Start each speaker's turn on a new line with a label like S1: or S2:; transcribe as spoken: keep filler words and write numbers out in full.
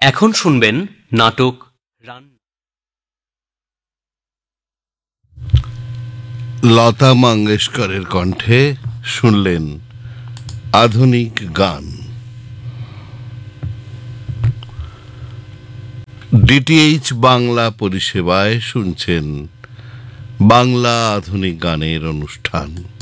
S1: এখন শুনবেন নাটক রান।
S2: লতা মঙ্গেশকরের কণ্ঠে শুনলেন আধুনিক গান। ডিটিএইচ বাংলা পরিষেবায় শুনছেন বাংলা আধুনিক গানের অনুষ্ঠান।